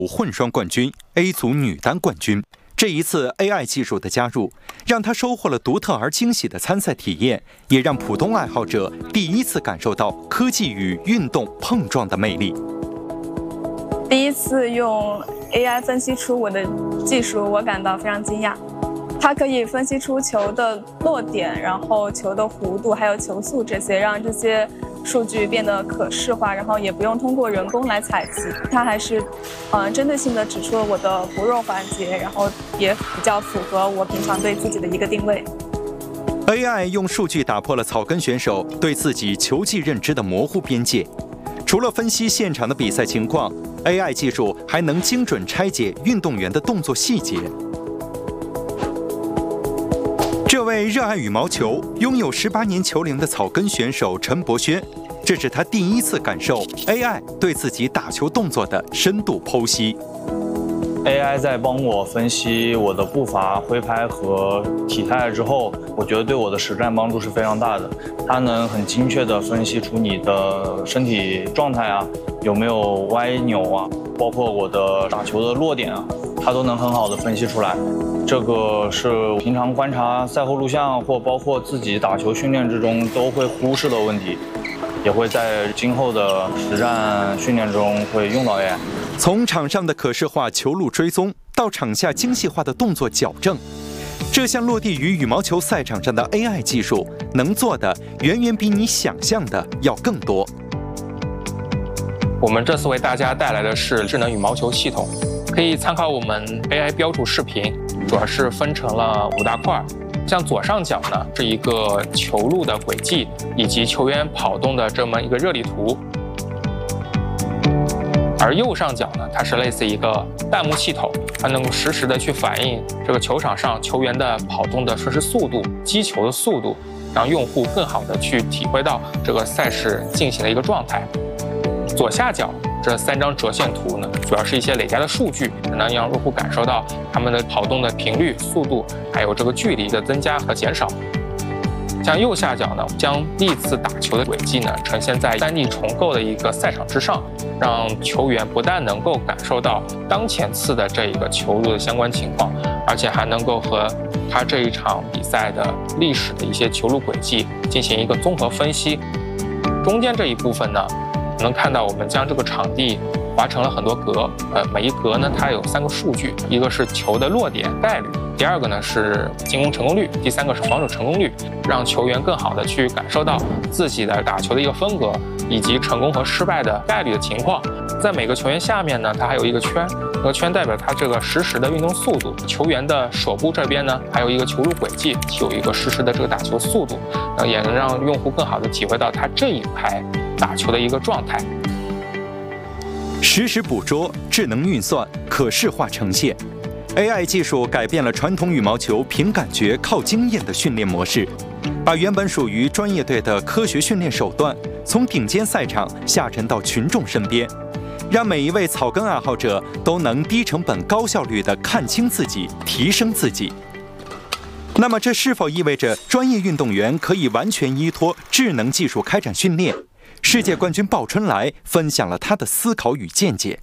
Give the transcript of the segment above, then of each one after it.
混双冠军、A 组女单冠军。这一次 AI 技术的加入，让他收获了独特而惊喜的参赛体验，也让普通爱好者第一次感受到科技与运动碰撞的魅力。 第一次用 AI 分析出我的技术，我感到非常惊讶。它可以分析出球的落点，然后球的弧度，还有球速这些，让这些数据变得可视化，然后也不用通过人工来采集。它还是，针对性的指出了我的薄弱环节，然后也比较符合我平常对自己的一个定位。 AI 用数据打破了草根选手对自己球技认知的模糊边界。除了分析现场的比赛情况 ，AI 技术还能精准拆解运动员的动作细节。这位热爱羽毛球、拥有18年球龄的草根选手陈博轩，这是他第一次感受 AI 对自己打球动作的深度剖析。 AI 在帮我分析我的步伐、挥拍和体态之后，我觉得对我的实战帮助是非常大的。它能很精确地分析出你的身体状态啊，有没有歪扭啊，包括我的打球的落点啊，它都能很好的分析出来。这个是平常观察赛后录像或包括自己打球训练之中都会忽视的问题，也会在今后的实战训练中会用到 AI。 从场上的可视化球路追踪到场下精细化的动作矫正，这项落地于羽毛球赛场上的 AI 技术，能做的远远比你想象的要更多。 我们这次为大家带来的是智能羽毛球系统，可以参考我们 AI 标注视频，主要是分成了5大块。像左上角呢是一个球路的轨迹以及球员跑动的这么一个热力图，而右上角呢，它是类似一个弹幕系统，它能够实时的去反映这个球场上球员的跑动的实时速度、击球的速度，让用户更好的去体会到这个赛事进行的一个状态。左下角这3张折线图呢，主要是一些累加的数据，能让用户感受到他们的跑动的频率、速度，还有这个距离的增加和减少。像右下角呢，将历次打球的轨迹呢呈现在3D 重构的一个赛场之上，让球员不但能够感受到当前次的这一个球路的相关情况，而且还能够和他这一场比赛的历史的一些球路轨迹进行一个综合分析。中间这一部分呢，能看到我们将这个场地划成了很多格，每一格呢它有3个数据，一个是球的落点概率，第2个呢是进攻成功率，第3个是防守成功率，让球员更好的去感受到自己的打球的一个风格，以及成功和失败的概率的情况。在每个球员下面呢，它还有一个圈，这个圈代表它这个实时的运动速度。球员的手部这边呢，还有一个球路轨迹，有一个实时的这个打球速度，也能让用户更好的体会到他这一拍打球的一个状态。 实时捕捉、智能运算、可视化呈现 ，AI 技术改变了传统羽毛球凭感觉、靠经验的训练模式，把原本属于专业队的科学训练手段，从顶尖赛场下沉到群众身边，让每一位草根爱好者都能低成本、高效率地看清自己、提升自己。那么，这是否意味着专业运动员可以完全依托智能技术开展训练？世界冠军鲍春来分享了他的思考与见解。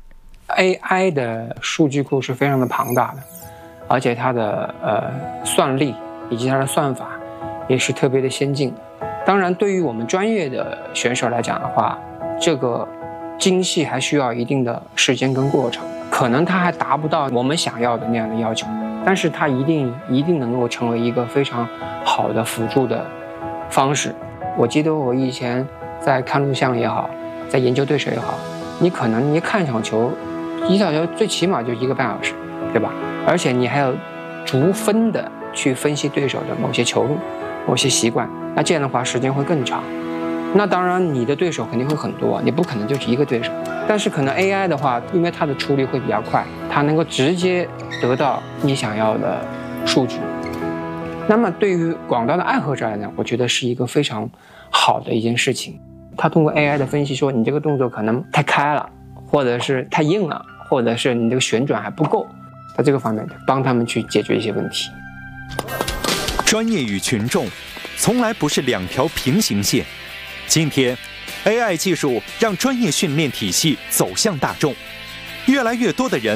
AI 的数据库是非常的庞大的，而且它的算力以及它的算法也是特别的先进的。当然，对于我们专业的选手来讲的话，这个精细还需要一定的时间跟过程，可能它还达不到我们想要的那样的要求，但是它一定能够成为一个非常好的辅助的方式。我记得我以前在看录像也好，在研究对手也好，你可能你看一场球最起码就1个半小时，对吧？而且你还要逐分的去分析对手的某些球路、某些习惯，那这样的话时间会更长。那当然你的对手肯定会很多，你不可能就是1个对手，但是可能 AI 的话，因为它的处理会比较快，它能够直接得到你想要的数据。那么对于广大的爱好者来讲，我觉得是一个非常好的一件事情。他通过 AI 的分析说，你这个动作可能太开了，或者是太硬了，或者是你这个旋转还不够，在这个方面帮他们去解决一些问题。 专业与群众从来不是2条平行线。今天 AI 技术让专业训练体系走向大众，越来越多的人